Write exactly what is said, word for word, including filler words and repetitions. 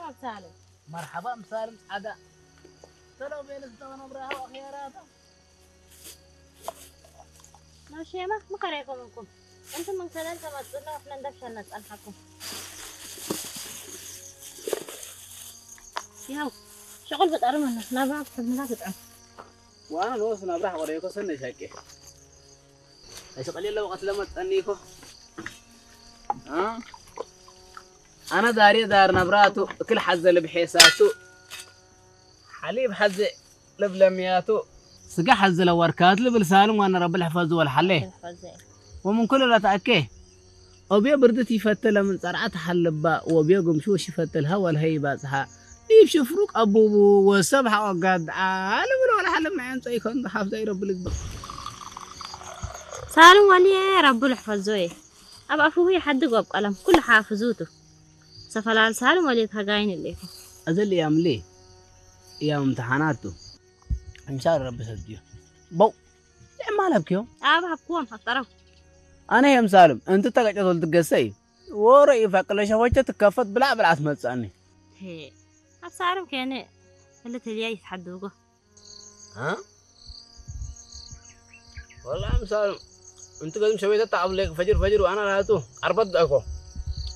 مرحبا بسالم. مرحبا بسالم عدا. طلعوا بين الزمن أمرها وخياراته. ماشي ما ما كريكم منكم. أنتم من سنة ما تقولنا إحنا ندفع نسأل حكم. ياو شغل بتقرم إنه إحنا بعرف إحنا بتقرم. وأنا لو سنا برح وريكو سنة شاكي. إيش قليل لو قتل ما تأنيكو. ها؟ أنا داري دار نبراتو كل حز اللي بحساسو. حليب حز لبلمياتو. سقى حز لوركات لبلسالم وأنا رب الحفظ والحليه. ومن كل لا تأكيه. وبيا بردتي يفتلها من صرعة حلبا وبيا قمشوش يفتلها والهيبة صحا. يب شفروك أبو وسبحة وقاد عالم ولا حلم معين زي كون حافظ زي رب الكبر. سالم ولي رب الحفظوه. أبقى فوهي حد قب قلم كل حافظوته. سفلال سالم ولي تهجاين اللي. أزل يوم ليه؟ يوم امتحاناته. إن شاء الله رب سديه. بو. ما لك يوم. أبقى بكون هتعرف. أنا يوم سالم أنت تقعد تقول تقصي. ورأي فكلا شوية تكفت بلا بلا اسمه تسألني. هي. أبصارم كأنه اللي تليه يتحدوقه. ها؟ والله يا سالم أنت قاعد شوية تتعب لك فجر فجر وأنا لا تو أربط أكو.